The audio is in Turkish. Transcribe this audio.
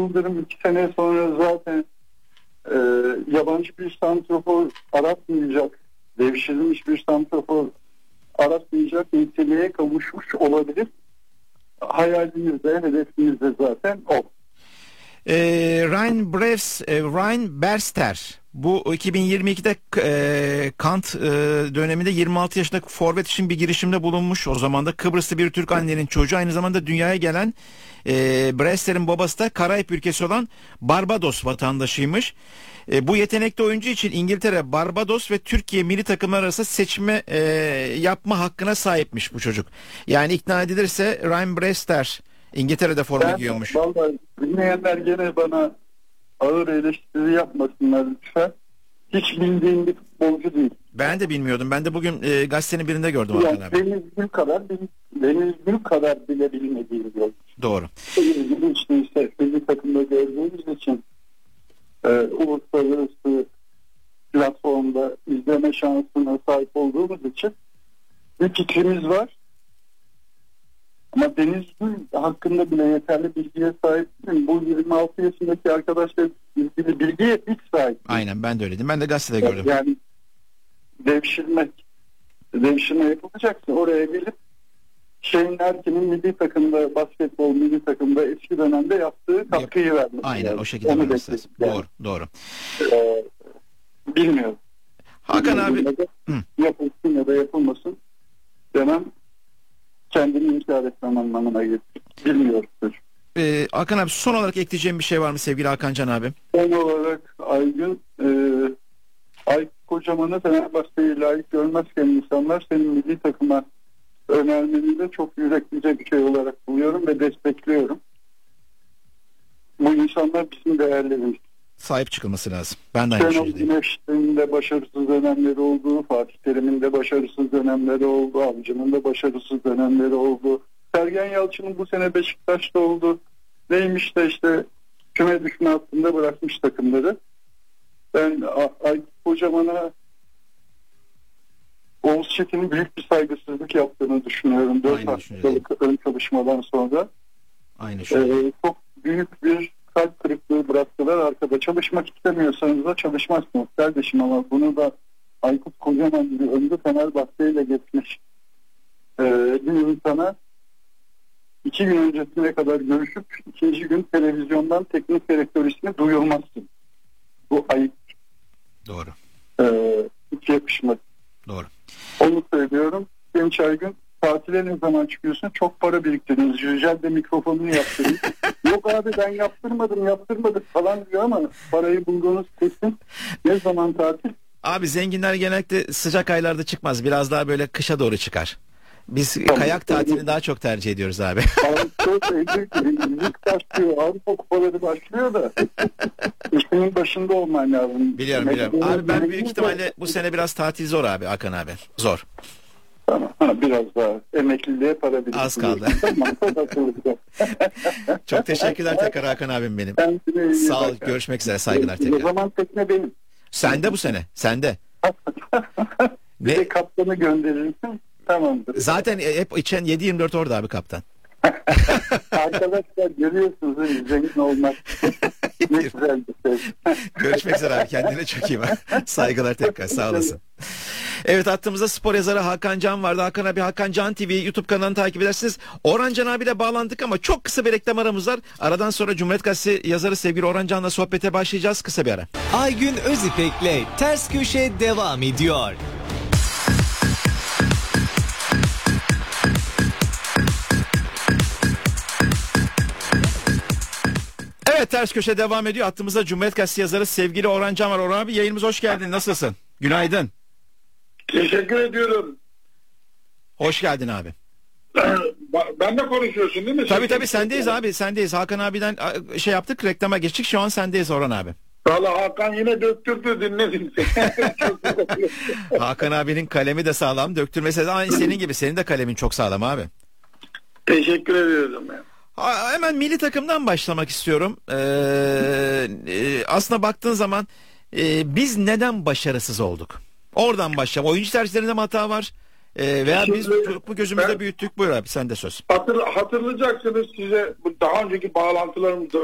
Yıldırım 2 sene sonra zaten yabancı bir santrafor aratmayacak, devşirilmiş bir santrafor aratmayacak niteliğe kavuşmuş olabilir. Hayalimiz de, hedefimiz de zaten o. Ryan Berster bu 2022'de Kant döneminde 26 yaşındaki forvet için bir girişimde bulunmuş. O zaman da Kıbrıslı bir Türk annenin çocuğu, aynı zamanda dünyaya gelen Berster'in babası da Karayip ülkesi olan Barbados vatandaşıymış. Bu yetenekli oyuncu için İngiltere, Barbados ve Türkiye milli takımlar arasında seçme yapma hakkına sahipmiş bu çocuk. Yani ikna edilirse Ryan Berster İngiltere'de forma giyiyormuş. Vallahi bilmeyenler gene bana ağır eleştiri yapmasınlar lütfen. Hiç bildiğim bir futbolcu değil. Ben de bilmiyordum. Ben de bugün gazetenin birinde gördüm. Yani Deniz Gül kadar bile bilmediğim bir oyuncu. Doğru. İşte milli takımda gördüğümüz için uluslararası platformda izleme şansına sahip olduğumuz için bir fikrimiz var. Ama Deniz Gül hakkında bile yeterli bilgiye sahip değilim. Bu 26 yaşındaki arkadaşlar ilgili bilgiye hiç sahip. Aynen, ben de öyleydim. Ben de gazetede gördüm. Yani devşirme yapılacaksa oraya gelip Shane Erkin'in milli takımda, basketbol milli takımda eski dönemde yaptığı katkıyı vermek. Aynen lazım. o şekilde vermesi lazım. Yani. Doğru. Bilmiyorum. Hakan abi. Yapılsın ya da yapılmasın demem, kendini inkar etmem anlamına gelir. Bilmiyorum. Hakan abi, son olarak ekleyeceğim bir şey var mı sevgili Hakan Can abi? Son olarak Aygün, Aykut Kocaman'ı Fenerbahçe'ye layık görmezken insanlar senin milli takıma önermeni de çok yüreklice bir şey olarak buluyorum ve destekliyorum. Bu insanlar bizim değerlerimiz. Sahip çıkılması lazım. Ben de aynı Şenol düşünüyorum. Güneş'in de başarısız dönemleri oldu, Fatih Terim'in de başarısız dönemleri oldu, Avcı'nın da başarısız dönemleri oldu. Sergen Yalçın'ın bu sene Beşiktaş'ta oldu. Neymiş de işte küme düşme hattında bırakmış takımları. Ben Aykut Kocaman'a Oğuz Çetin'in büyük bir saygısızlık yaptığını düşünüyorum. 4 haftalık ön çalışmadan sonra. Aynı çok büyük bir kalp kırıklığı bıraktılar arkada. Çalışmak istemiyorsanız da çalışmazsınız kardeşim, ama bunu da Aykut Kocaman gibi önde Fenerbahçe ile geçmiş bir insana 2 gün öncesine kadar görüşüp 2. gün televizyondan teknik direktör ismi duyulmazsın. Bu ayıp. Doğru. Hiç yakışmaz. Doğru. Onu söylüyorum. Genç Aygün, tatile ne zaman çıkıyorsun? Çok para biriktirdiniz. Yücel de mikrofonunu yaptınız. Yok abi ben yaptırmadık falan diyor ama parayı bulduğunuz kesin. Ne zaman tatil? Abi zenginler genellikle sıcak aylarda çıkmaz. Biraz daha böyle kışa doğru çıkar. Biz kayak tatilini daha çok tercih ediyoruz abi. Lig başlıyor. Avrupa kupaları başlıyor da. İşinin başında olman lazım. Biliyorum. Abi ben büyük ihtimalle bu sene biraz tatil zor abi Hakan abi. Zor. Tamam. Biraz daha emekliliğe para biriktirdim. Az kaldı. Çok teşekkürler tekrar Hakan abim benim. Sağ ol. Görüşmek üzere. Saygılar tekrar. O zaman tekne benim. Sende bu sene. Sende. Bir de kaptanı gönderirsin. Tamamdır. Zaten hep içen 7-24 orada abi kaptan. Arkadaşlar görüyorsunuz zengin olmak ne güzel bir şey. Görüşmek üzere abi, kendine çok iyi bak. Saygılar tekrar, sağ olasın. Evet, hattımızda spor yazarı Hakan Can vardı. Hakan abi, Hakan Can TV YouTube kanalını takip edersiniz. Orhan Can abiyle bağlandık ama çok kısa bir reklam aramız var. Aradan sonra Cumhuriyet Gazetesi yazarı sevgili Orhan Can'la sohbete başlayacağız. Kısa bir ara. Aygün Özipek'le Ters Köşe devam ediyor. Evet, Ters Köşe devam ediyor. Hattımızda Cumhuriyet Gazetesi yazarı sevgili Orhan Can var. Orhan abi, yayınımıza hoş geldin. Nasılsın? Günaydın. Teşekkür ediyorum. Hoş geldin abi. Ben de konuşuyorsun değil mi? Tabii sendeyiz abi, sendeyiz. Hakan abiden şey yaptık, reklama geçtik. Şu an sendeyiz Orhan abi. Valla Hakan yine döktürdü, dinledim seni. Hakan abinin kalemi de sağlam, döktürmesi de aynı senin gibi. Senin de kalemin çok sağlam abi. Teşekkür ediyorum. Hemen milli takımdan başlamak istiyorum. Aslında baktığın zaman biz neden başarısız olduk? Oradan başlayalım. Oyuncu tercihlerinde mi hata var? Veya biz çok mu gözümüzde büyüttük? Buyur abi, sen de söz. Hatırlayacaksınız, size daha önceki bağlantılarımızda